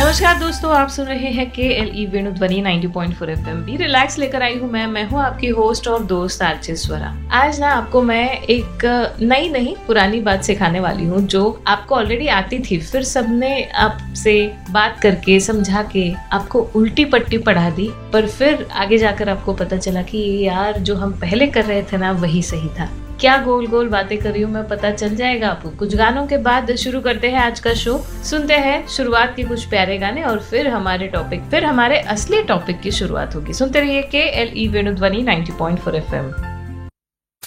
नमस्कार दोस्तों, आप सुन रहे हैं KLE वेणुध्वनि 90.4 FM। बी रिलैक्स लेकर आई हूँ मैं हूँ आपकी होस्ट और दोस्त आरजे स्वरा। आज ना आपको मैं एक नई नहीं पुरानी बात सिखाने वाली हूँ जो आपको ऑलरेडी आती थी, फिर सबने आपसे बात करके समझा के आपको उल्टी पट्टी पढ़ा दी, पर फिर आगे जाकर आपको पता चला कि यार जो हम पहले कर रहे थे ना वही सही था। क्या गोल गोल बातें कर रही हूँ मैं, पता चल जाएगा आपको। कुछ गानों के बाद शुरू करते हैं आज का शो। सुनते हैं शुरुआत के कुछ प्यारे गाने और फिर हमारे असली टॉपिक की शुरुआत होगी। सुनते रहिए KLE वेणुध्वनि 90.4 FM।